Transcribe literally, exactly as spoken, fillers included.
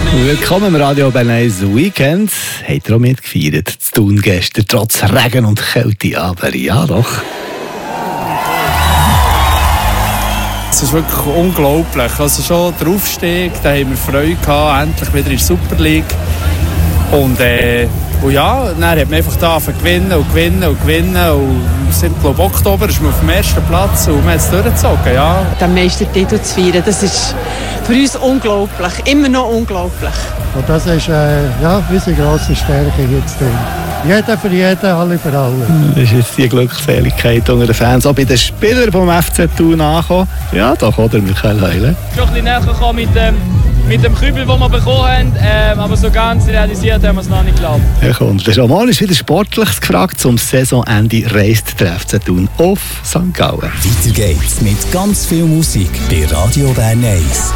Willkommen im Radio Bern eins Weekend. Habt ihr auch mitgefeiert? Zu tun gestern, trotz Regen und Kälte, aber ja doch. Es ist wirklich unglaublich. Also schon der Aufstieg, da haben wir Freude gehabt, endlich wieder in der Super League. Und, äh, und ja, dann hat man einfach da angefangen gewinnen und gewinnen und gewinnen. Und wir sind, glaube ich, Oktober ist man auf dem ersten Platz und wir haben es durchgezogen, ja. Den Meistertitel zu feiern, das ist für uns unglaublich, immer noch unglaublich. Und das ist äh, ja, unsere grosse Stärke hier zu tun. Jeder für jeden, alle für alle. Das ist jetzt die Glückseligkeit unter den Fans, auch bei den Spielern vom F C Thun angekommen. Ja, doch, oder, Michael Heile? Schon ein bisschen näher gekommen mit dem, mit dem Kübel, den wir bekommen haben, ähm, aber so ganz realisiert haben wir es noch nicht geglaubt. Ja, komm, der Roman ist wieder sportlich gefragt. Zum Saisonende reist der F C Thun auf Sankt Gallen. Weiter geht's mit ganz viel Musik bei Radio Bern eins.